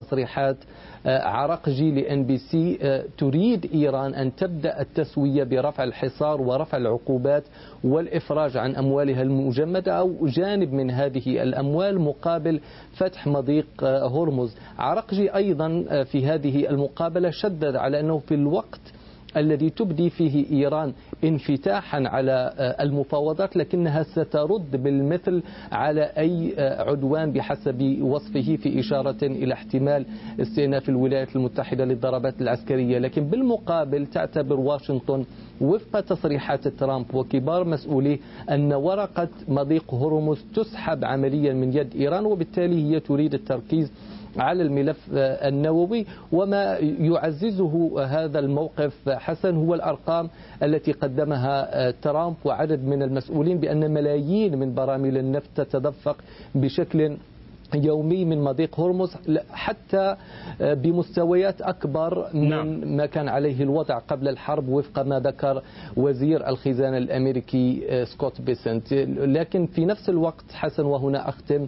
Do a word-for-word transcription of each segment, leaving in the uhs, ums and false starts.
تصريحات عرقجي لإن بي سي تريد إيران أن تبدأ التسوية برفع الحصار ورفع العقوبات والإفراج عن أموالها المجمدة أو جانب من هذه الأموال مقابل فتح مضيق هرمز. عرقجي أيضا في هذه المقابلة شدد على أنه في الوقت الذي تبدي فيه إيران انفتاحا على المفاوضات لكنها سترد بالمثل على أي عدوان بحسب وصفه، في إشارة إلى احتمال استئناف الولايات المتحدة للضربات العسكرية. لكن بالمقابل تعتبر واشنطن وفق تصريحات ترامب وكبار مسؤوليه أن ورقة مضيق هرمز تسحب عمليا من يد إيران، وبالتالي هي تريد التركيز على الملف النووي. وما يعززه هذا الموقف حسن هو الأرقام التي قدمها ترامب وعدد من المسؤولين بأن ملايين من براميل النفط تتدفق بشكل يومي من مضيق هرمز، حتى بمستويات أكبر من نعم. ما كان عليه الوضع قبل الحرب وفق ما ذكر وزير الخزانة الأمريكي سكوت بيسنت. لكن في نفس الوقت حسن، وهنا أختم،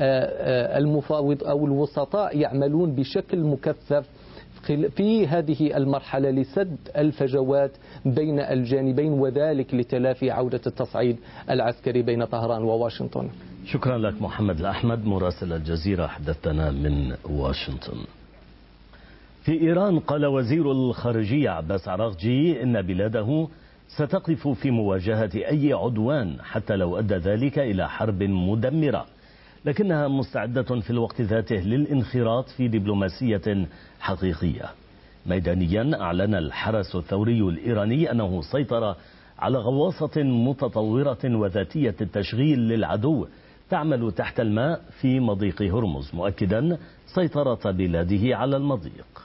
المفاوض أو الوسطاء يعملون بشكل مكثف في هذه المرحلة لسد الفجوات بين الجانبين، وذلك لتلافي عودة التصعيد العسكري بين طهران وواشنطن. شكرا لك محمد الأحمد مراسل الجزيرة، حدثنا من واشنطن. في إيران قال وزير الخارجية عباس عراقجي إن بلاده ستقف في مواجهة أي عدوان حتى لو أدى ذلك إلى حرب مدمرة، لكنها مستعدة في الوقت ذاته للانخراط في دبلوماسية حقيقية. ميدانيا أعلن الحرس الثوري الإيراني أنه سيطر على غواصة متطورة وذاتية التشغيل للعدو تعمل تحت الماء في مضيق هرمز، مؤكدا سيطرة بلاده على المضيق.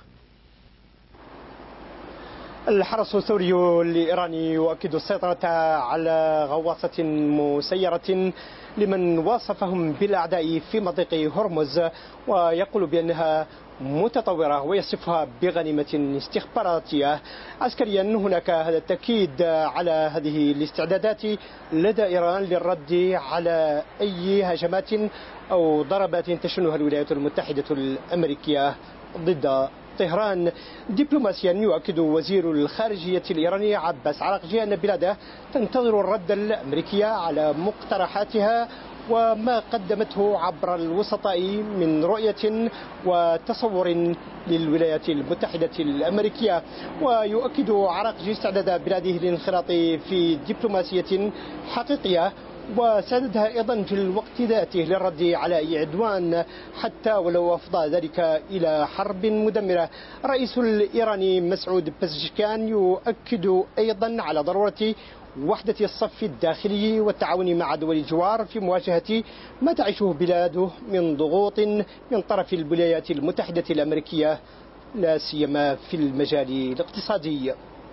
الحرس الثوري الإيراني يؤكد السيطرة على غواصة مسيرة لمن وصفهم بالأعداء في مضيق هرمز، ويقول بأنها متطورة ويصفها بغنيمة استخباراتية. عسكريا هناك هذا التأكيد على هذه الاستعدادات لدى إيران للرد على أي هجمات أو ضربات تشنها الولايات المتحدة الأمريكية ضد طهران. دبلوماسيا يؤكد وزير الخارجية الإيراني عباس عراقجي أن بلاده تنتظر الرد الأمريكي على مقترحاتها وما قدمته عبر الوسطاء من رؤية وتصور للولايات المتحدة الأمريكية. ويؤكد عراقجي استعداد بلاده للانخراط في دبلوماسية حقيقية وساندها أيضا في الوقت ذاته للرد على أي عدوان حتى ولو أفضى ذلك إلى حرب مدمرة. الرئيس الإيراني مسعود بزشكيان يؤكد أيضا على ضرورة وحدة الصف الداخلي والتعاون مع دول الجوار في مواجهة ما تعيشه بلاده من ضغوط من طرف الولايات المتحدة الأمريكية لا سيما في المجال الاقتصادي.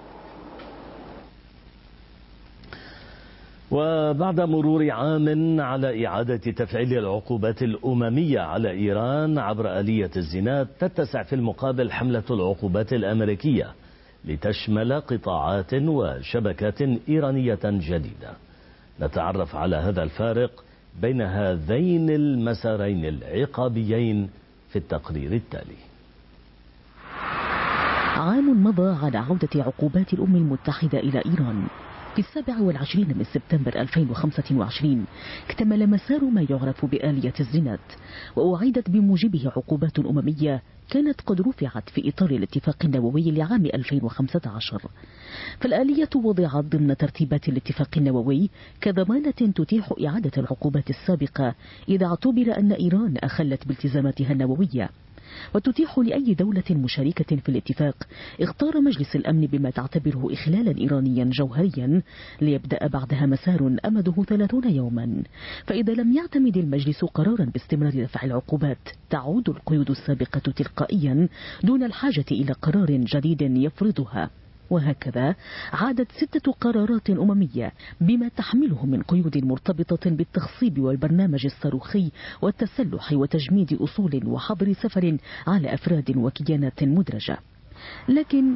وبعد مرور عام على إعادة تفعيل العقوبات الأممية على إيران عبر آلية الزناد، تتسع في المقابل حملة العقوبات الأمريكية لتشمل قطاعات وشبكات إيرانية جديدة. نتعرف على هذا الفارق بين هذين المسارين العقابيين في التقرير التالي. عام مضى على عودة عقوبات الأمم المتحدة إلى إيران. في السابع والعشرين من سبتمبر ألفين وخمسة وعشرين اكتمل مسار ما يعرف بآلية الزناد، وأعيدت بموجبه عقوبات أممية كانت قد رفعت في إطار الاتفاق النووي لعام ألفين وخمسة عشر. فالآلية وضعت ضمن ترتيبات الاتفاق النووي كضمانة تتيح إعادة العقوبات السابقة إذا اعتبر أن إيران أخلت بالتزاماتها النووية، وتتيح لأي دولة مشاركة في الاتفاق اختار مجلس الأمن بما تعتبره إخلالا إيرانيا جوهريا ليبدأ بعدها مسار أمده ثلاثون يوما. فإذا لم يعتمد المجلس قرارا باستمرار دفع العقوبات تعود القيود السابقة تلقائيا دون الحاجة إلى قرار جديد يفرضها. وهكذا عادت ستة قرارات أممية بما تحمله من قيود مرتبطة بالتخصيب والبرنامج الصاروخي والتسلح وتجميد أصول وحظر سفر على أفراد وكيانات مدرجة. لكن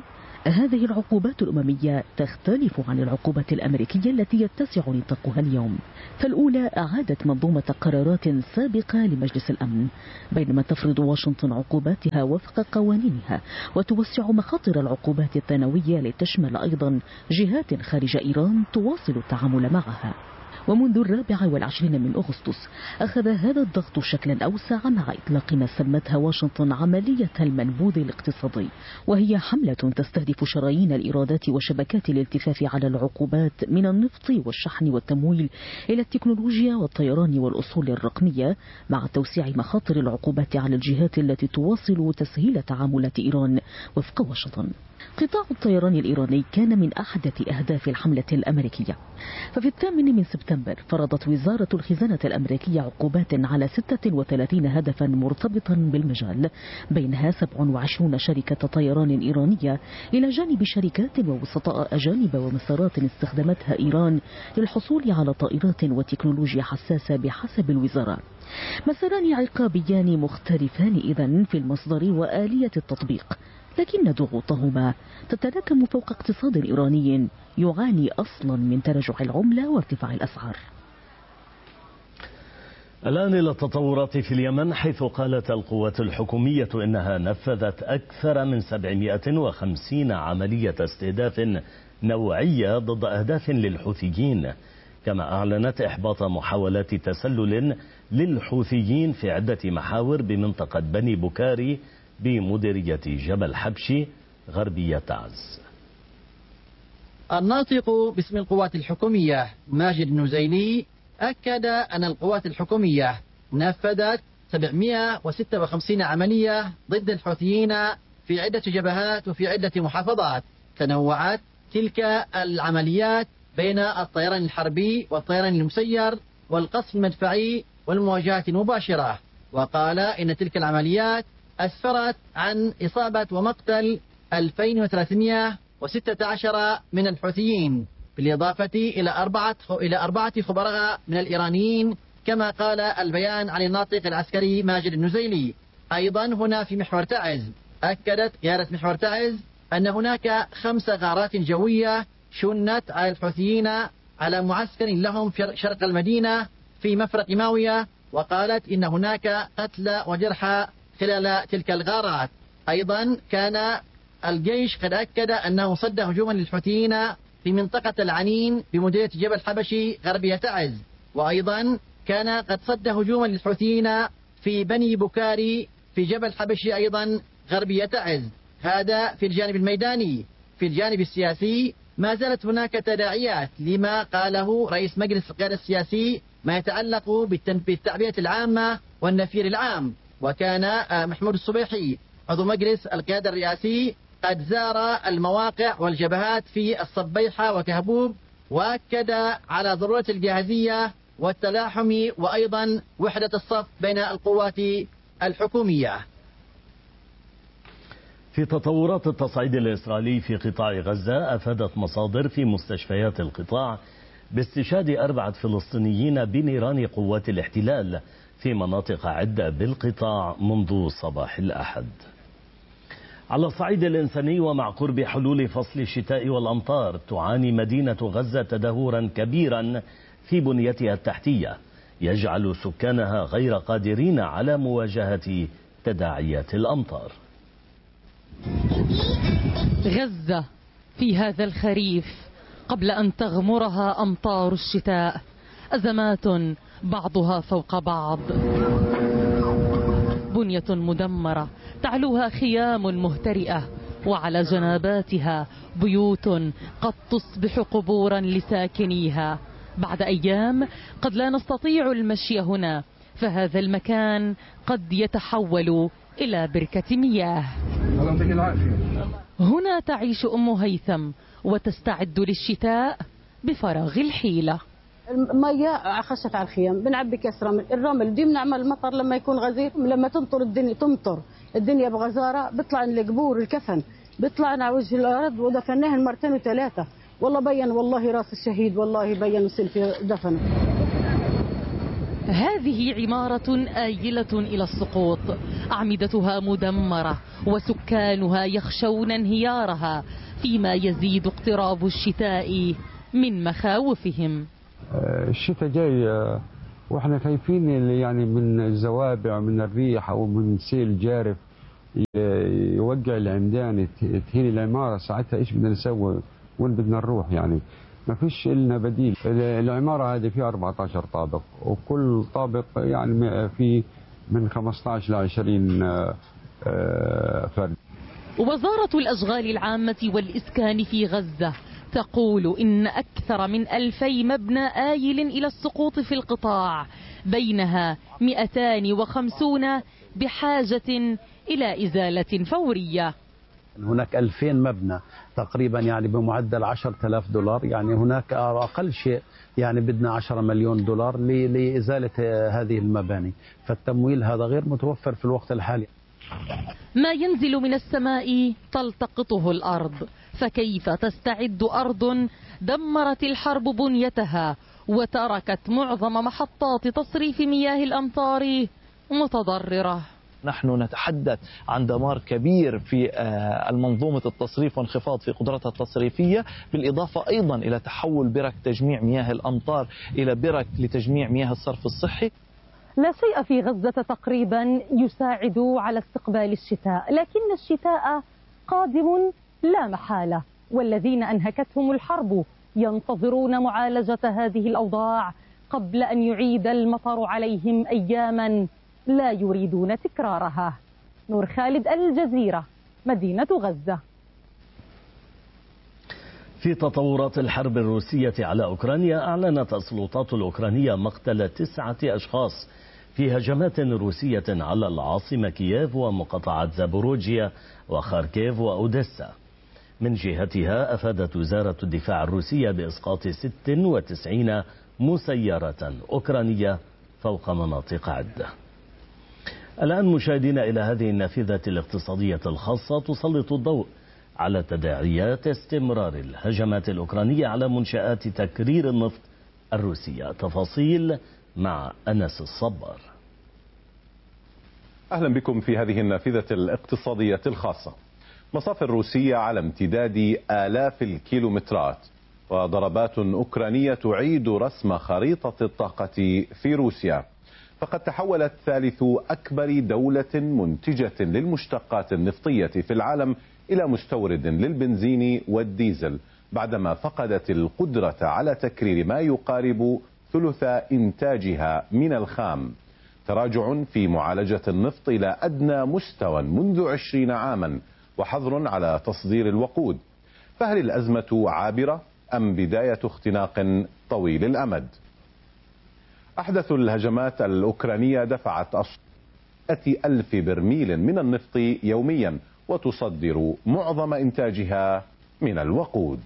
هذه العقوبات الأممية تختلف عن العقوبات الأمريكية التي يتسع نطاقها اليوم، فالأولى أعادت منظومة قرارات سابقة لمجلس الأمن، بينما تفرض واشنطن عقوباتها وفق قوانينها وتوسع مخاطر العقوبات الثانوية لتشمل أيضا جهات خارج إيران تواصل التعامل معها. ومنذ الرابع والعشرين من أغسطس أخذ هذا الضغط شكلا أوسع مع إطلاق ما سمتها واشنطن عملية المنبوذ الاقتصادي، وهي حملة تستهدف شرايين الإيرادات وشبكات الالتفاف على العقوبات من النفط والشحن والتمويل إلى التكنولوجيا والطيران والأصول الرقمية، مع توسيع مخاطر العقوبات على الجهات التي تواصل تسهيل تعاملات إيران وفق واشنطن. قطاع الطيران الإيراني كان من أحدث أهداف الحملة الأمريكية، ففي الثامن من سبتمبر فرضت وزارة الخزانة الأمريكية عقوبات على ستة وثلاثين هدفا مرتبطا بالمجال، بينها سبع وعشرين شركة طيران إيرانية إلى جانب شركات ووسطاء أجانب ومسارات استخدمتها إيران للحصول على طائرات وتكنولوجيا حساسة بحسب الوزارة. مساران عقابيان مختلفان إذن في المصدر وآلية التطبيق، لكن ضغوطهما تتراكم فوق اقتصاد إيراني يعاني أصلا من تراجع العملة وارتفاع الأسعار. الآن إلى التطورات في اليمن، حيث قالت القوات الحكومية إنها نفذت أكثر من سبعمائة وخمسين عملية استهداف نوعية ضد أهداف للحوثيين، كما أعلنت إحباط محاولات تسلل للحوثيين في عدة محاور بمنطقة بني بكاري بمديرية جبل حبشي غربية تعز. الناطق باسم القوات الحكومية ماجد النزيلي أكد أن القوات الحكومية نفذت سبعمائة وستة وخمسين عملية ضد الحوثيين في عدة جبهات وفي عدة محافظات. تنوعت تلك العمليات بين الطيران الحربي والطيران المسير والقصف المدفعي والمواجهات المباشرة، وقال إن تلك العمليات أسفرت عن إصابة ومقتل ألفين وثلاثمائة وستة عشر من الحوثيين، بالإضافة إلى أربعة إلى أربعة خبراء من الإيرانيين، كما قال البيان عن الناطق العسكري ماجد النزيلي. أيضا هنا في محور تعز أكدت قيادة محور تعز أن هناك خمس غارات جوية شنت على الحوثيين على معسكر لهم في شرق المدينة في مفرق ماوية، وقالت إن هناك قتلى وجرحى خلال تلك الغارات. أيضا كان الجيش قد أكد أنه صد هجوما للحوثيين في منطقة العنين بمديرية جبل حبشي غربية تعز، وأيضا كان قد صد هجوما للحوثيين في بني بكاري في جبل حبشي أيضا غربية تعز. هذا في الجانب الميداني. في الجانب السياسي ما زالت هناك تداعيات لما قاله رئيس مجلس القيادة السياسي ما يتعلق بالتعبئة العامة والنفير العام، وكان محمود الصبيحي عضو مجلس القيادة الرئاسي قد زار المواقع والجبهات في الصبيحة وكهبوب، وأكد على ضرورة الجاهزية والتلاحم وأيضا وحدة الصف بين القوات الحكومية. في تطورات التصعيد الإسرائيلي في قطاع غزة، أفادت مصادر في مستشفيات القطاع باستشهاد أربعة فلسطينيين بنيران قوات الاحتلال في مناطق عدة بالقطاع منذ صباح الأحد. على الصعيد الإنساني، ومع قرب حلول فصل الشتاء والأمطار، تعاني مدينة غزة تدهورا كبيرا في بنيتها التحتية يجعل سكانها غير قادرين على مواجهة تداعيات الأمطار. غزة في هذا الخريف قبل أن تغمرها أمطار الشتاء، أزمات بعضها فوق بعض. بنية مدمرة تعلوها خيام مهترئة، وعلى جناباتها بيوت قد تصبح قبورا لساكنيها. بعد أيام قد لا نستطيع المشي هنا، فهذا المكان قد يتحول إلى بركة مياه. هنا تعيش أم هيثم وتستعد للشتاء بفراغ الحيلة. المية خشت على الخيام، بنعبي كاس رمل، الرمل دي بنعمل المطر لما يكون غزير، لما تمطر الدنيا تمطر الدنيا بغزارة بيطلع القبور الكفن بيطلع على وجه الأرض، ودفناهن مرتين وثلاثة، والله بين والله راس الشهيد، والله بين سلفي دفنه. هذه عمارة آيلة إلى السقوط، أعمدتها مدمرة وسكانها يخشون انهيارها، فيما يزيد اقتراب الشتاء من مخاوفهم. الشتاء جاي واحنا خايفين يعني من الزوابع، من الريح او من سيل جارف يوقع العمدان، تهين العماره. ساعتها ايش بدنا نسوي؟ وين بدنا نروح؟ يعني ما فيش لنا بديل. العماره هذه فيها أربعة عشر طابق، وكل طابق يعني في من خمسة عشر ل عشرين فرد. وزارة الأشغال العامة والإسكان في غزة تقول إن أكثر من ألفي مبنى آيل إلى السقوط في القطاع، بينها مئتان وخمسون بحاجة إلى إزالة فورية. هناك ألفين مبنى تقريبا يعني بمعدل عشرة آلاف دولار، يعني هناك أقل شيء يعني بدنا عشرة مليون دولار لإزالة هذه المباني، فالتمويل هذا غير متوفر في الوقت الحالي. ما ينزل من السماء تلتقطه الأرض، فكيف تستعد أرض دمرت الحرب بنيتها وتركت معظم محطات تصريف مياه الأمطار متضررة؟ نحن نتحدث عن دمار كبير في المنظومة التصريف وانخفاض في قدرتها التصريفية، بالإضافة أيضا إلى تحول برك تجميع مياه الأمطار إلى برك لتجميع مياه الصرف الصحي. لا شيء في غزة تقريبا يساعد على استقبال الشتاء، لكن الشتاء قادم لا محالة، والذين أنهكتهم الحرب ينتظرون معالجة هذه الأوضاع قبل أن يعيد المطر عليهم أياما لا يريدون تكرارها. نور خالد، الجزيرة، مدينة غزة. في تطورات الحرب الروسية على أوكرانيا، أعلنت السلطات الأوكرانية مقتل تسعة أشخاص في هجمات روسية على العاصمة كييف ومقاطعة زابوروجيا وخاركيف وأوديسا. من جهتها أفادت وزارة الدفاع الروسية بإسقاط ست وتسعين مسيرة أوكرانية فوق مناطق عدة. الآن مشاهدين إلى هذه النافذة الاقتصادية الخاصة تسلط الضوء على تداعيات استمرار الهجمات الأوكرانية على منشآت تكرير النفط الروسية. تفاصيل مع أنس الصبار. أهلا بكم في هذه النافذة الاقتصادية الخاصة. مصافي الروسية على امتداد آلاف الكيلومترات، وضربات أوكرانية تعيد رسم خريطة الطاقة في روسيا. فقد تحولت ثالث أكبر دولة منتجة للمشتقات النفطية في العالم إلى مستورد للبنزين والديزل، بعدما فقدت القدرة على تكرير ما يقارب ثلث إنتاجها من الخام. تراجع في معالجة النفط إلى أدنى مستوى منذ عشرين عاما، وحظر على تصدير الوقود. فهل الأزمة عابرة أم بداية اختناق طويل الأمد؟ أحدث الهجمات الأوكرانية دفعت مئة ألف برميل من النفط يوميا، وتصدر معظم إنتاجها من الوقود.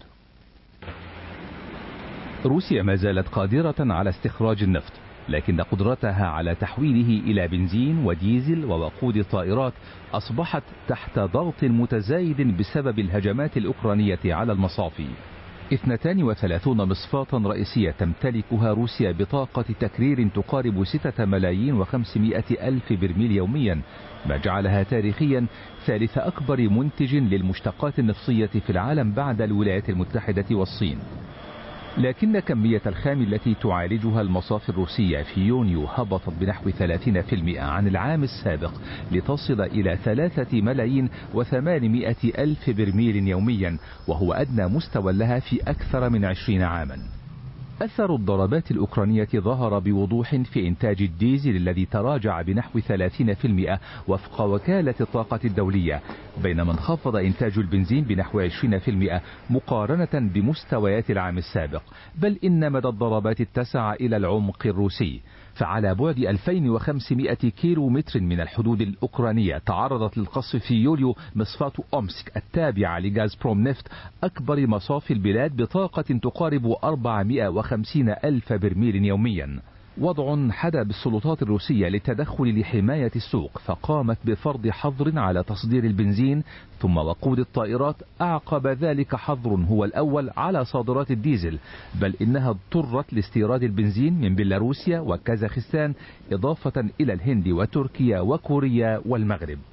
روسيا ما زالت قادرة على استخراج النفط، لكن قدرتها على تحويله إلى بنزين وديزل ووقود الطائرات أصبحت تحت ضغط متزايد بسبب الهجمات الأوكرانية على المصافي. اثنتان وثلاثون مصفاة رئيسية تمتلكها روسيا بطاقة تكرير تقارب ستة ملايين وخمسمائة ألف برميل يوميا، ما جعلها تاريخيا ثالث أكبر منتج للمشتقات النفطية في العالم بعد الولايات المتحدة والصين. لكن كمية الخام التي تعالجها المصافي الروسية في يونيو هبطت بنحو ثلاثين بالمئة عن العام السابق لتصل إلى ثلاثة ملايين وثمانمائة ألف برميل يوميا، وهو أدنى مستوى لها في أكثر من عشرين عاما. أثر الضربات الأوكرانية ظهر بوضوح في إنتاج الديزل الذي تراجع بنحو ثلاثين بالمئة وفق وكالة الطاقة الدولية، بينما انخفض إنتاج البنزين بنحو عشرين بالمئة مقارنة بمستويات العام السابق. بل إن مدى الضربات اتسع إلى العمق الروسي، فعلى بعد ألفين وخمسمائة كيلو متر من الحدود الأوكرانية تعرضت للقصف في يوليو مصفاة أومسك التابعة لغازبروم نفط، أكبر مصافي البلاد بطاقة تقارب أربعمائة وخمسين ألف برميل يوميا. وضع حدا بالسلطات الروسية للتدخل لحماية السوق، فقامت بفرض حظر على تصدير البنزين ثم وقود الطائرات، أعقب ذلك حظر هو الأول على صادرات الديزل، بل إنها اضطرت لاستيراد البنزين من بيلاروسيا وكازاخستان إضافة إلى الهند وتركيا وكوريا والمغرب.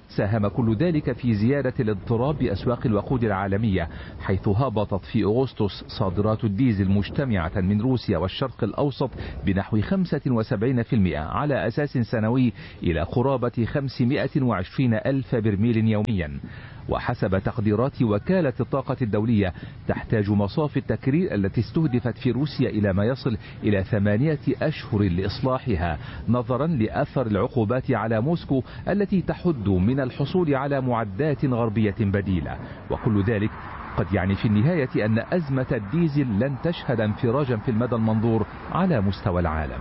ساهم كل ذلك في زيادة الاضطراب بأسواق الوقود العالمية، حيث هبطت في أغسطس صادرات الديزل مجتمعة من روسيا والشرق الأوسط بنحو خمسة وسبعين بالمئة على أساس سنوي إلى قرابة خمسمائة وعشرين ألف برميل يوميا. وحسب تقديرات وكالة الطاقة الدولية تحتاج مصافي التكرير التي استهدفت في روسيا إلى ما يصل إلى ثمانية أشهر لإصلاحها، نظرا لأثر العقوبات على موسكو التي تحد من الحصول على معدات غربية بديلة. وكل ذلك قد يعني في النهاية أن أزمة الديزل لن تشهد انفراجا في المدى المنظور على مستوى العالم.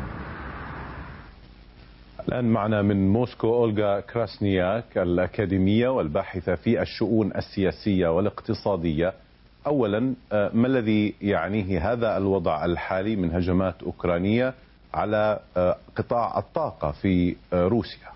الآن معنا من موسكو أولغا كراسنياك الأكاديمية والباحثة في الشؤون السياسية والاقتصادية. أولا، ما الذي يعنيه هذا الوضع الحالي من هجمات أوكرانية على قطاع الطاقة في روسيا؟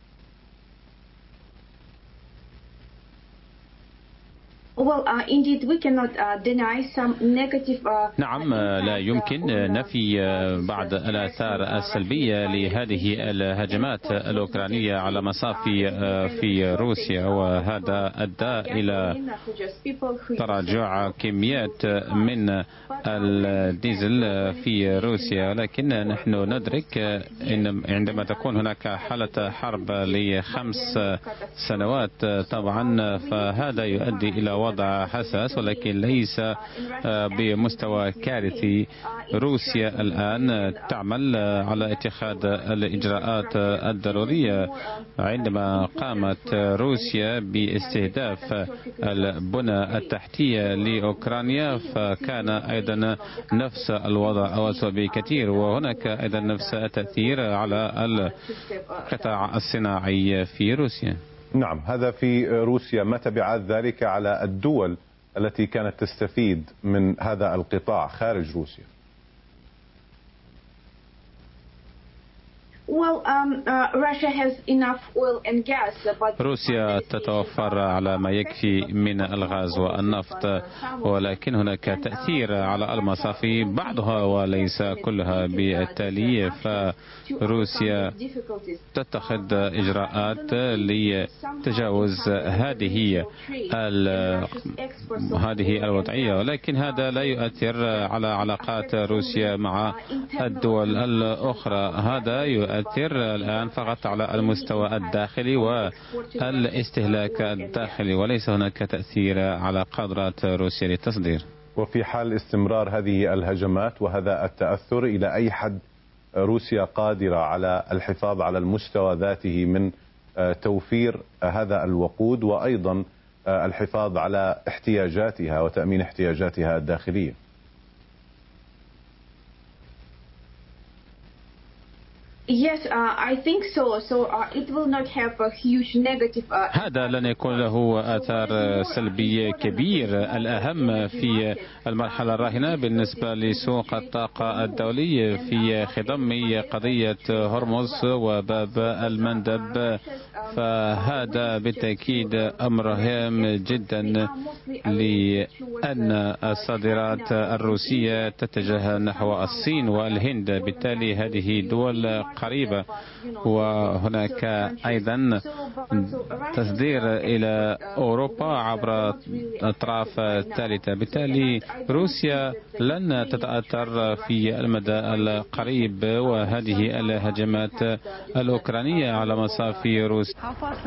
نعم، لا يمكن نفي بعض الآثار السلبية لهذه الهجمات الأوكرانية على مصافي في روسيا، وهذا أدى إلى تراجع كميات من الديزل في روسيا. لكن نحن ندرك أن عندما تكون هناك حالة حرب لخمس سنوات طبعا فهذا يؤدي إلى وضع حساس، ولكن ليس بمستوى كارثي. روسيا الآن تعمل على اتخاذ الإجراءات الضرورية. عندما قامت روسيا باستهداف البنى التحتية لأوكرانيا فكان أيضا نفس الوضع أو أسوأ بكثير، وهناك أيضا نفس التأثير على القطاع الصناعي في روسيا. نعم، هذا في روسيا. ما تبعات ذلك على الدول التي كانت تستفيد من هذا القطاع خارج روسيا؟ روسيا تتوفر على ما يكفي من الغاز والنفط، ولكن هناك تأثير على المصافي بعضها وليس كلها. بالتالي فروسيا تتخذ إجراءات لتجاوز هذه هذه الوضعية، ولكن هذا لا يؤثر على علاقات روسيا مع الدول الأخرى. هذا يؤثر يؤثر الآن فقط على المستوى الداخلي والاستهلاك الداخلي، وليس هناك تأثير على قدرات روسيا للتصدير. وفي حال استمرار هذه الهجمات وهذا التأثر، إلى أي حد روسيا قادرة على الحفاظ على المستوى ذاته من توفير هذا الوقود وأيضا الحفاظ على احتياجاتها وتأمين احتياجاتها الداخلية؟ Yes, uh, I think so. So uh, it will not have a huge negative. Uh, هذا لن يكون له آثار سلبية كبير. الأهم في المرحلة الراهنة بالنسبة لسوق الطاقة الدولي في خضم قضية هرمز وباب المندب، فهذا بالتأكيد أمر هام جدا لأن الصادرات الروسية تتجه نحو الصين والهند، بالتالي هذه دول قريبة، وهناك أيضا تصدير إلى أوروبا عبر أطراف ثالثة. بالتالي روسيا لن تتأثر في المدى القريب، وهذه الهجمات الأوكرانية على مصافي روسيا.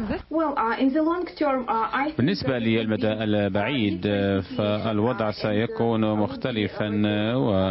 بالنسبة للمدى البعيد فالوضع سيكون مختلفا و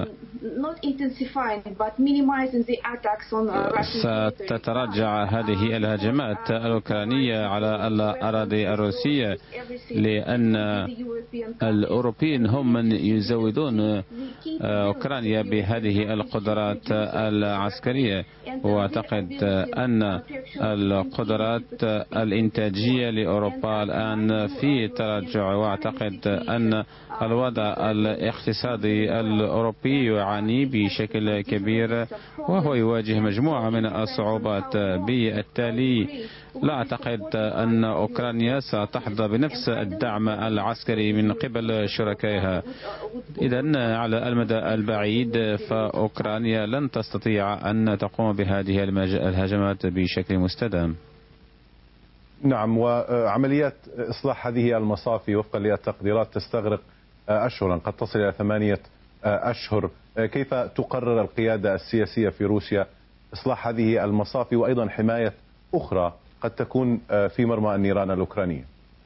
ستتراجع هذه الهجمات الأوكرانية على الأراضي الروسية، لأن الأوروبيين هم من يزودون أوكرانيا بهذه القدرات العسكرية، وأعتقد أن القدرات الإنتاجية لأوروبا الآن في تراجع، وأعتقد أن الوضع الاقتصادي الأوروبي يعاني بشكل كبير وهو يواجه مجموعة من الصعوبات. بالتالي لا أعتقد أن أوكرانيا ستحظى بنفس الدعم العسكري من قبل شركائها. إذن على المدى البعيد فأوكرانيا لن تستطيع أن تقوم بهذه الهجمات بشكل مستدام. نعم، وعمليات إصلاح هذه المصافي وفقا للتقديرات تستغرق أشهرا قد تصل إلى ثمانية أشهر. كيف تقرر القيادة السياسية في روسيا إصلاح هذه المصافي وأيضا حماية أخرى قد تكون في مرمى النيران الأوكرانية؟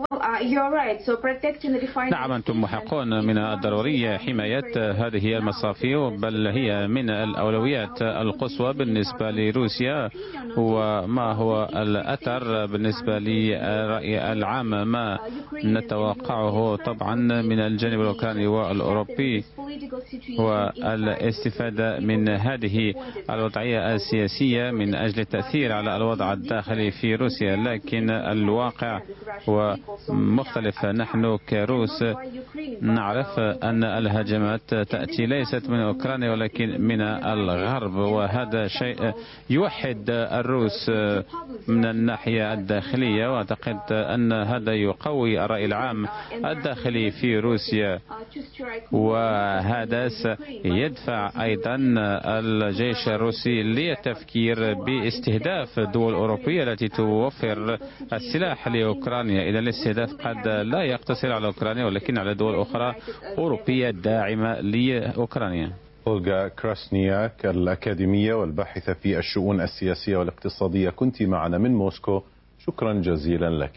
نعم، أنتم محقون. من الضروري حماية هذه المصافي، بل هي من الأولويات القصوى بالنسبة لروسيا. وما هو الأثر بالنسبة للرأي العام؟ ما نتوقعه طبعا من الجانب الأوكراني والأوروبي والاستفادة من هذه الوضعية السياسية من أجل التأثير على الوضع الداخلي في روسيا. لكن الواقع هو مختلف. نحن كروس نعرف أن الهجمات تأتي ليست من أوكرانيا ولكن من الغرب، وهذا شيء يوحد الروس من الناحية الداخلية، وأعتقد أن هذا يقوي الرأي العام الداخلي في روسيا، وهذا يدفع أيضا الجيش الروسي للتفكير باستهداف دول أوروبية التي توفر السلاح لأوكرانيا. إذا الاستهداف قد لا يقتصر على أوكرانيا ولكن على دول أخرى أوروبية داعمة لأوكرانيا. أولغا كراسنياك الأكاديمية والباحثة في الشؤون السياسية والاقتصادية، كنت معنا من موسكو، شكرا جزيلا لك.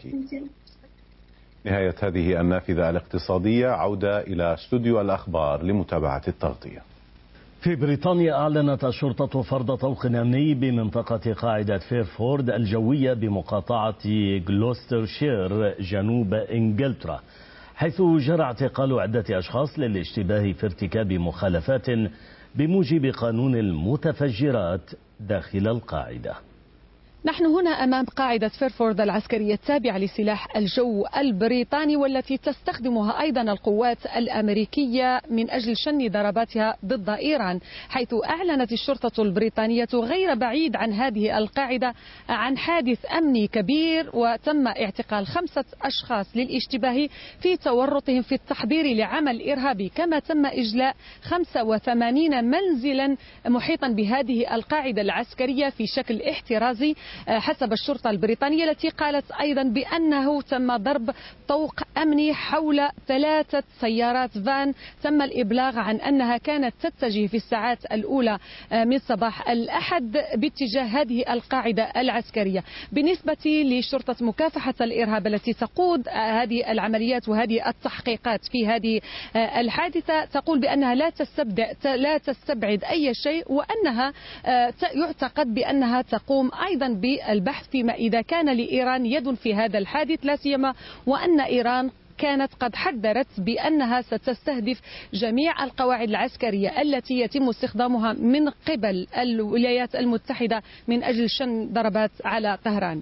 نهاية هذه النافذة الاقتصادية، عودة إلى استوديو الأخبار لمتابعة التغطية. في بريطانيا أعلنت الشرطة فرض طوق أمني بمنطقة قاعدة فيرفورد الجوية بمقاطعة غلوسترشير جنوب إنجلترا، حيث جرى اعتقال عدة أشخاص للاشتباه في ارتكاب مخالفات بموجب قانون المتفجرات داخل القاعدة. نحن هنا أمام قاعدة فيرفورد العسكرية التابعة لسلاح الجو البريطاني، والتي تستخدمها أيضا القوات الأمريكية من أجل شن ضرباتها ضد إيران، حيث أعلنت الشرطة البريطانية غير بعيد عن هذه القاعدة عن حادث أمني كبير، وتم اعتقال خمسة أشخاص للاشتباه في تورطهم في التحضير لعمل إرهابي، كما تم إجلاء خمسة وثمانين منزلا محيطا بهذه القاعدة العسكرية في شكل احترازي حسب الشرطة البريطانية، التي قالت أيضا بأنه تم ضرب طوق أمني حول ثلاثة سيارات فان تم الإبلاغ عن أنها كانت تتجه في الساعات الأولى من صباح الأحد باتجاه هذه القاعدة العسكرية. بالنسبة لشرطة مكافحة الإرهاب التي تقود هذه العمليات وهذه التحقيقات في هذه الحادثة، تقول بأنها لا تستبعد لا تستبعد أي شيء، وأنها يعتقد بأنها تقوم أيضا بالبحث فيما إذا كان لإيران يد في هذا الحادث، لا سيما وأن إيران كانت قد حذرت بأنها ستستهدف جميع القواعد العسكرية التي يتم استخدامها من قبل الولايات المتحدة من أجل شن ضربات على طهران.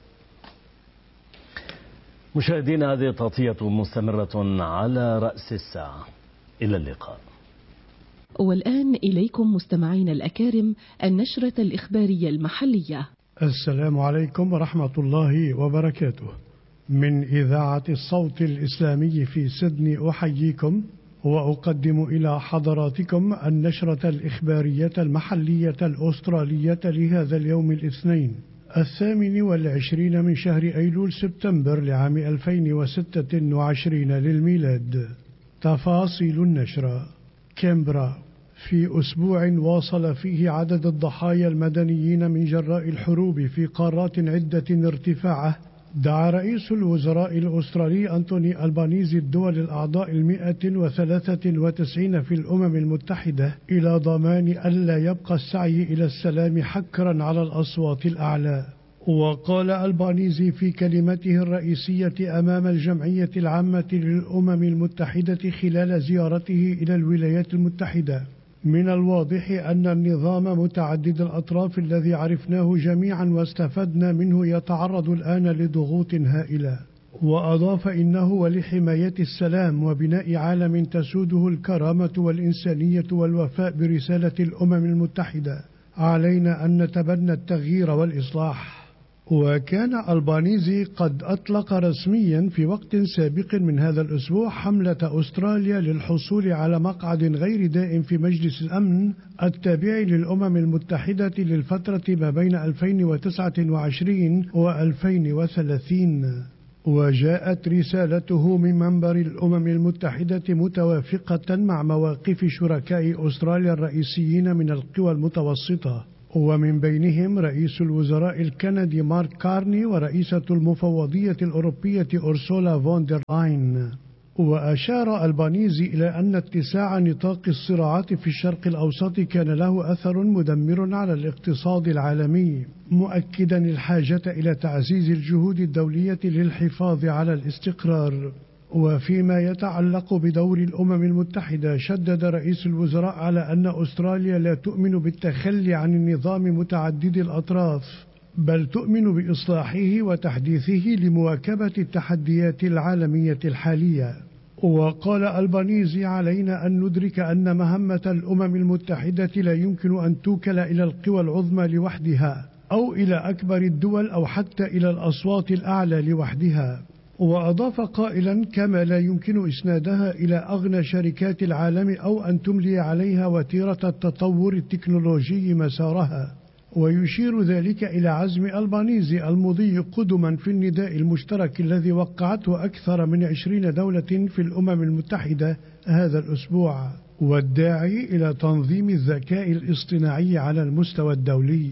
مشاهدينا، هذه تغطية مستمرة على رأس الساعة. إلى اللقاء. والآن إليكم مستمعين الأكارم النشرة الإخبارية المحلية. السلام عليكم ورحمة الله وبركاته. من إذاعة الصوت الإسلامي في سيدني أحييكم وأقدم إلى حضراتكم النشرة الإخبارية المحلية الأسترالية لهذا اليوم الاثنين الثامن والعشرين من شهر أيلول سبتمبر لعام ألفين وستة وعشرين للميلاد. تفاصيل النشرة. كامبرا، في أسبوع واصل فيه عدد الضحايا المدنيين من جراء الحروب في قارات عدة ارتفاعه، دعا رئيس الوزراء الأسترالي أنتوني ألبانيزي الدول الأعضاء المئة وثلاثة وتسعين في الأمم المتحدة إلى ضمان ألا يبقى السعي إلى السلام حكرا على الأصوات الأعلى. وقال ألبانيزي في كلمته الرئيسية أمام الجمعية العامة للأمم المتحدة خلال زيارته إلى الولايات المتحدة: من الواضح أن النظام متعدد الأطراف الذي عرفناه جميعا واستفدنا منه يتعرض الآن لضغوط هائلة. وأضاف إنه ولحماية السلام وبناء عالم تسوده الكرامة والإنسانية والوفاء برسالة الأمم المتحدة علينا أن نتبنى التغيير والإصلاح. وكان ألبانيزي قد أطلق رسميا في وقت سابق من هذا الأسبوع حملة أستراليا للحصول على مقعد غير دائم في مجلس الأمن التابع للأمم المتحدة للفترة ما بين ألفين وتسعة وعشرين وألفين وثلاثين. وجاءت رسالته من منبر الأمم المتحدة متوافقة مع مواقف شركاء أستراليا الرئيسيين من القوى المتوسطة، ومن بينهم رئيس الوزراء الكندي مارك كارني ورئيسة المفوضية الأوروبية أورسولا فون دير لاين. وأشار ألبانيزي إلى أن اتساع نطاق الصراعات في الشرق الأوسط كان له أثر مدمر على الاقتصاد العالمي، مؤكدا الحاجة إلى تعزيز الجهود الدولية للحفاظ على الاستقرار. وفيما يتعلق بدور الأمم المتحدة، شدد رئيس الوزراء على أن أستراليا لا تؤمن بالتخلي عن النظام متعدد الأطراف، بل تؤمن بإصلاحه وتحديثه لمواكبة التحديات العالمية الحالية. وقال ألبانيزي: علينا أن ندرك أن مهمة الأمم المتحدة لا يمكن أن توكل إلى القوى العظمى لوحدها أو إلى أكبر الدول أو حتى إلى الأصوات الأعلى لوحدها. وأضاف قائلا: كما لا يمكن إسنادها إلى أغنى شركات العالم أو أن تملي عليها وتيرة التطور التكنولوجي مسارها. ويشير ذلك إلى عزم ألبانيزي المضي قدما في النداء المشترك الذي وقعته أكثر من عشرين دولة في الأمم المتحدة هذا الأسبوع، والداعي إلى تنظيم الذكاء الاصطناعي على المستوى الدولي.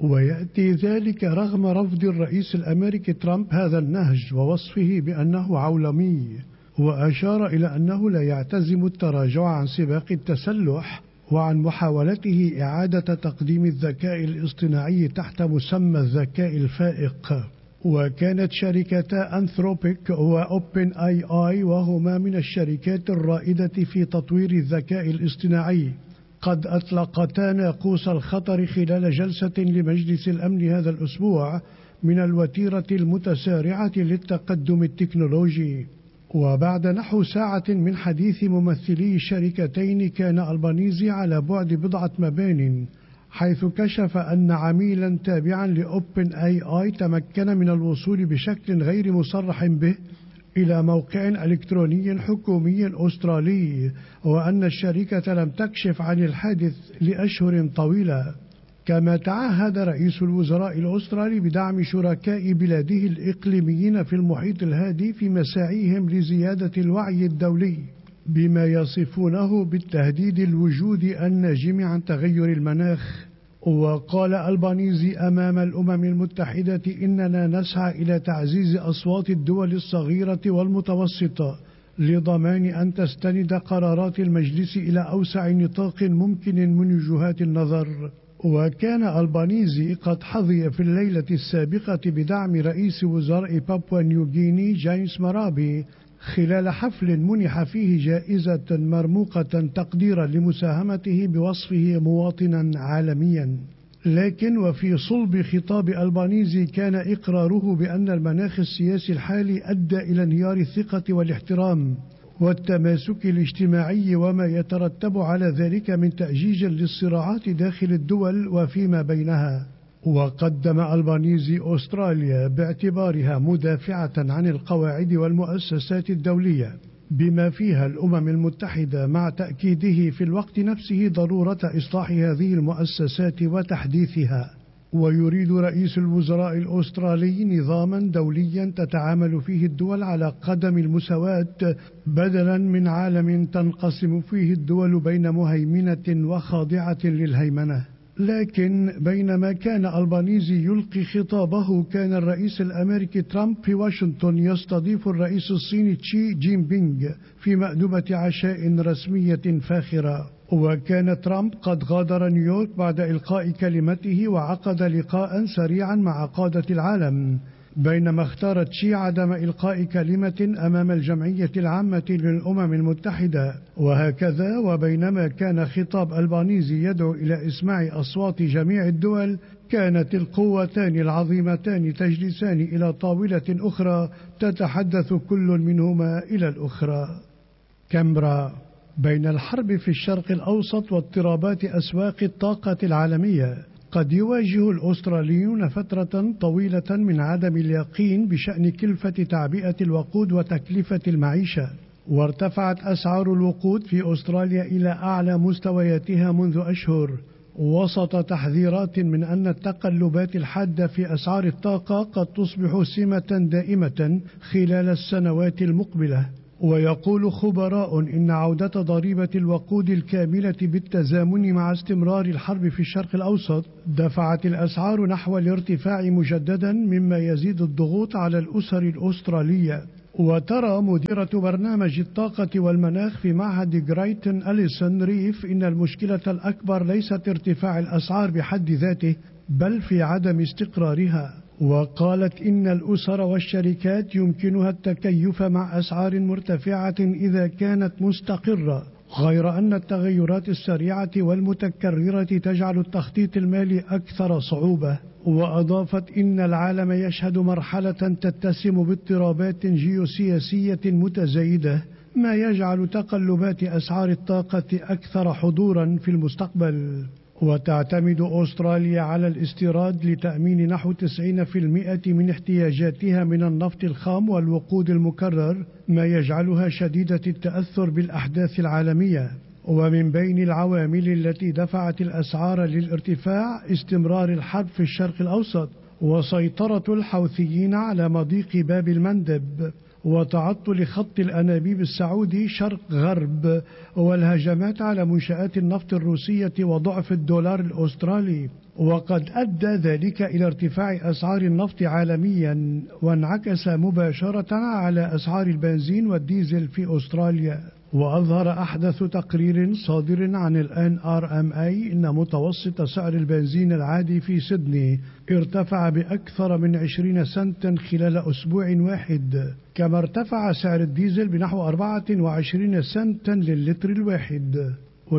ويأتي ذلك رغم رفض الرئيس الأمريكي ترامب هذا النهج ووصفه بأنه عولمي، وأشار إلى أنه لا يعتزم التراجع عن سباق التسلح وعن محاولته إعادة تقديم الذكاء الاصطناعي تحت مسمى الذكاء الفائق. وكانت شركتا أنثروبيك وأوبن آي آي، وهما من الشركات الرائدة في تطوير الذكاء الاصطناعي، قد أطلقتا ناقوس الخطر خلال جلسة لمجلس الأمن هذا الأسبوع من الوتيرة المتسارعة للتقدم التكنولوجي. وبعد نحو ساعة من حديث ممثلي الشركتين، كان ألبانيزي على بعد بضعة مبان، حيث كشف أن عميلا تابعا لأوبن آي آي تمكن من الوصول بشكل غير مصرح به إلى موقع إلكتروني حكومي أسترالي، وأن الشركة لم تكشف عن الحادث لأشهر طويلة. كما تعهد رئيس الوزراء الأسترالي بدعم شركاء بلاده الإقليميين في المحيط الهادي في مساعيهم لزيادة الوعي الدولي بما يصفونه بالتهديد الوجودي الناجم عن تغير المناخ. وقال ألبانيزي أمام الأمم المتحدة: إننا نسعى إلى تعزيز أصوات الدول الصغيرة والمتوسطة لضمان أن تستند قرارات المجلس إلى أوسع نطاق ممكن من وجهات النظر. وكان ألبانيزي قد حظي في الليلة السابقة بدعم رئيس وزراء بابوا نيوغيني جايمس مارابي خلال حفل منح فيه جائزة مرموقة تقديرا لمساهمته بوصفه مواطنا عالميا. لكن وفي صلب خطاب ألبانيزي كان إقراره بأن المناخ السياسي الحالي أدى إلى انهيار الثقة والاحترام والتماسك الاجتماعي وما يترتب على ذلك من تأجيج للصراعات داخل الدول وفيما بينها. وقدم ألبانيزي أستراليا باعتبارها مدافعة عن القواعد والمؤسسات الدولية بما فيها الأمم المتحدة، مع تأكيده في الوقت نفسه ضرورة إصلاح هذه المؤسسات وتحديثها. ويريد رئيس الوزراء الأسترالي نظاما دوليا تتعامل فيه الدول على قدم المساواة، بدلا من عالم تنقسم فيه الدول بين مهيمنة وخاضعة للهيمنة. لكن بينما كان ألبانيزي يلقي خطابه، كان الرئيس الأمريكي ترامب في واشنطن يستضيف الرئيس الصيني شي جين بينغ في مأدبة عشاء رسمية فاخرة. وكان ترامب قد غادر نيويورك بعد إلقاء كلمته وعقد لقاء سريعا مع قادة العالم، بينما اختارت شي عدم إلقاء كلمة أمام الجمعية العامة للأمم المتحدة. وهكذا وبينما كان خطاب ألبانيزي يدعو إلى إسماع أصوات جميع الدول، كانت القوتان العظيمتان تجلسان إلى طاولة أخرى تتحدث كل منهما إلى الأخرى. كامبرا. بين الحرب في الشرق الأوسط واضطرابات أسواق الطاقة العالمية، وقد يواجه الأستراليون فترة طويلة من عدم اليقين بشأن كلفة تعبئة الوقود وتكلفة المعيشة، وارتفعت أسعار الوقود في أستراليا إلى أعلى مستوياتها منذ أشهر، وسط تحذيرات من أن التقلبات الحادة في أسعار الطاقة قد تصبح سمة دائمة خلال السنوات المقبلة. ويقول خبراء إن عودة ضريبة الوقود الكاملة بالتزامن مع استمرار الحرب في الشرق الأوسط دفعت الأسعار نحو الارتفاع مجددا، مما يزيد الضغوط على الأسر الأسترالية. وترى مديرة برنامج الطاقة والمناخ في معهد جرايتن أليسون ريف إن المشكلة الأكبر ليست ارتفاع الأسعار بحد ذاته، بل في عدم استقرارها. وقالت إن الأسر والشركات يمكنها التكيف مع أسعار مرتفعة إذا كانت مستقرة، غير أن التغيرات السريعة والمتكررة تجعل التخطيط المالي أكثر صعوبة. وأضافت إن العالم يشهد مرحلة تتسم باضطرابات جيوسياسية متزايدة، ما يجعل تقلبات أسعار الطاقة أكثر حضورا في المستقبل. وتعتمد أستراليا على الاستيراد لتأمين نحو تسعين بالمئة من احتياجاتها من النفط الخام والوقود المكرر، ما يجعلها شديدة التأثر بالأحداث العالمية. ومن بين العوامل التي دفعت الأسعار للارتفاع استمرار الحرب في الشرق الأوسط، وسيطرة الحوثيين على مضيق باب المندب، وتعطل خط الأنابيب السعودي شرق غرب، والهجمات على منشآت النفط الروسية وضعف الدولار الأسترالي. وقد أدى ذلك إلى ارتفاع أسعار النفط عالميا، وانعكس مباشرة على أسعار البنزين والديزل في أستراليا. وأظهر أحدث تقرير صادر عن ال إن آر إم إيه إن متوسط سعر البنزين العادي في سيدني ارتفع بأكثر من عشرين سنتا خلال أسبوع واحد، كما ارتفع سعر الديزل بنحو أربعة وعشرين سنتا للتر الواحد.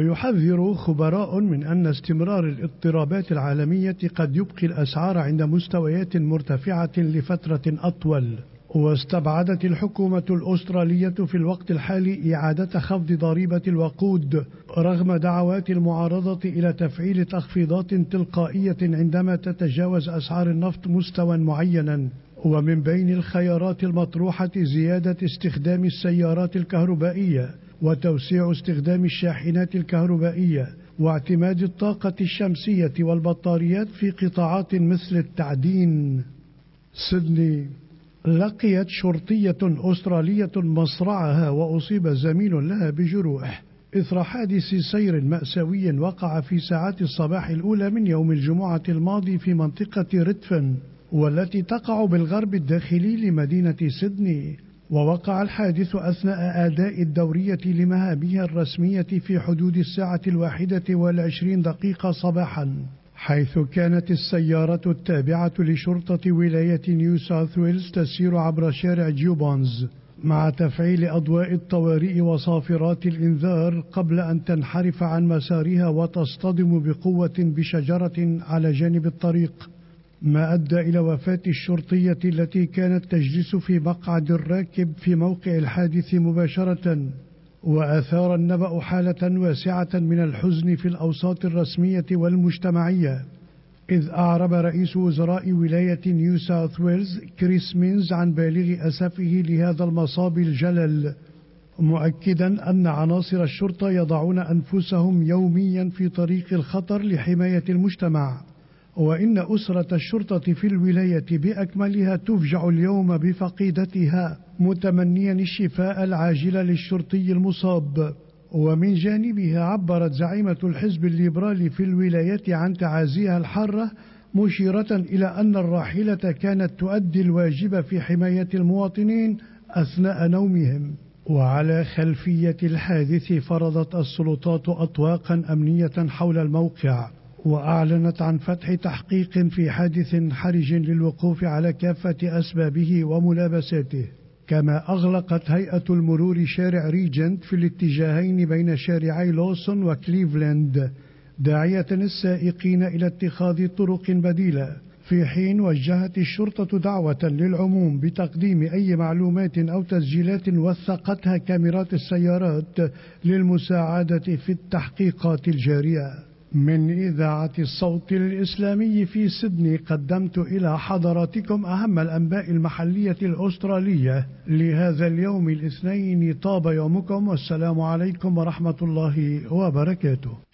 ويحذر خبراء من أن استمرار الاضطرابات العالمية قد يبقي الأسعار عند مستويات مرتفعة لفترة أطول. واستبعدت الحكومة الأسترالية في الوقت الحالي إعادة خفض ضريبة الوقود، رغم دعوات المعارضة إلى تفعيل تخفيضات تلقائية عندما تتجاوز أسعار النفط مستوى معينا. ومن بين الخيارات المطروحة زيادة استخدام السيارات الكهربائية، وتوسيع استخدام الشاحنات الكهربائية، واعتماد الطاقة الشمسية والبطاريات في قطاعات مثل التعدين. سيدني. لقيت شرطية أسترالية مصرعها وأصيب زميل لها بجروح إثر حادث سير مأساوي وقع في ساعات الصباح الأولى من يوم الجمعة الماضي في منطقة ريدفن، والتي تقع بالغرب الداخلي لمدينة سيدني. ووقع الحادث أثناء أداء الدورية لمهامها الرسمية في حدود الساعة الواحدة والعشرين دقيقة صباحا، حيث كانت السيارة التابعة لشرطة ولاية نيو ساوث ويلز تسير عبر شارع جيوبونز مع تفعيل أضواء الطوارئ وصافرات الإنذار قبل أن تنحرف عن مسارها وتصطدم بقوة بشجرة على جانب الطريق، ما أدى إلى وفاة الشرطية التي كانت تجلس في مقعد الراكب في موقع الحادث مباشرة. وأثار النبأ حالة واسعة من الحزن في الأوساط الرسمية والمجتمعية، إذ أعرب رئيس وزراء ولاية نيو ساوث ويلز كريس مينز عن بالغ أسفه لهذا المصاب الجلل، مؤكدا أن عناصر الشرطة يضعون أنفسهم يوميا في طريق الخطر لحماية المجتمع، وإن أسرة الشرطة في الولاية بأكملها تفجع اليوم بفقيدتها، متمنيا الشفاء العاجل للشرطي المصاب. ومن جانبها عبرت زعيمة الحزب الليبرالي في الولاية عن تعازيها الحارة، مشيرة إلى أن الراحلة كانت تؤدي الواجب في حماية المواطنين أثناء نومهم. وعلى خلفية الحادث فرضت السلطات أطواقا أمنية حول الموقع، وأعلنت عن فتح تحقيق في حادث حرج للوقوف على كافة أسبابه وملابساته. كما أغلقت هيئة المرور شارع ريجنت في الاتجاهين بين شارعي لوسون وكليفلاند، داعية السائقين إلى اتخاذ طرق بديلة، في حين وجهت الشرطة دعوة للعموم بتقديم أي معلومات أو تسجيلات وثقتها كاميرات السيارات للمساعدة في التحقيقات الجارية. من إذاعة الصوت الإسلامي في سيدني قدمت إلى حضراتكم أهم الأنباء المحلية الأسترالية لهذا اليوم الاثنين. طاب يومكم والسلام عليكم ورحمة الله وبركاته.